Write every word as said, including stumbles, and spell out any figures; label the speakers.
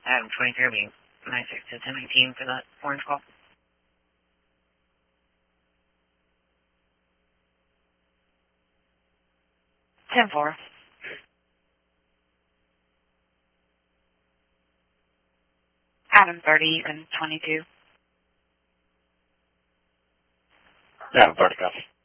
Speaker 1: Adam twenty-three, being nine six to ten nineteen for that orange call. ten four. Adam thirty and twenty-two.
Speaker 2: Adam thirty, copy.